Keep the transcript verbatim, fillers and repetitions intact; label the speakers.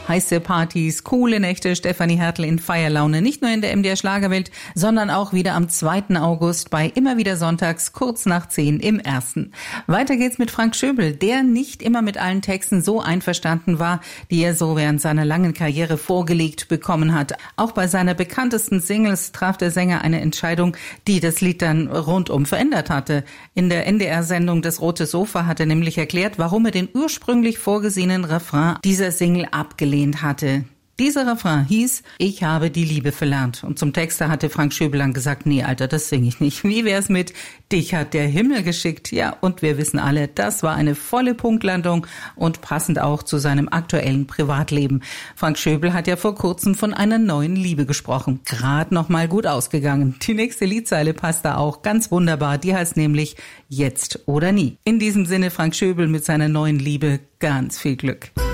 Speaker 1: Heiße Partys, coole Nächte, Stefanie Hertel in Feierlaune. Nicht nur in der M D R Schlagerwelt, sondern auch wieder am zweiten August bei Immer wieder sonntags, kurz nach zehn im Ersten. Weiter geht's mit Frank Schöbel, der nicht immer mit allen Texten so einverstanden war, die er so während seiner langen Karriere vorgelegt bekommen hat. Auch bei seiner bekanntesten Singles traf der Sänger eine Entscheidung, die das Lied dann rundum verändert hatte. In der N D R-Sendung Das Rote Sofa hat er nämlich erklärt, warum er den ursprünglich vorgesehenen Refrain dieser Single abgelehnt hatte. Dieser Refrain hieß, ich habe die Liebe verlernt. Und zum Texter hatte Frank Schöbel dann gesagt, nee, Alter, das singe ich nicht. Wie wär's mit, dich hat der Himmel geschickt? Ja, und wir wissen alle, das war eine volle Punktlandung und passend auch zu seinem aktuellen Privatleben. Frank Schöbel hat ja vor kurzem von einer neuen Liebe gesprochen. Gerade noch mal gut ausgegangen. Die nächste Liedzeile passt da auch ganz wunderbar. Die heißt nämlich Jetzt oder nie. In diesem Sinne Frank Schöbel mit seiner neuen Liebe ganz viel Glück.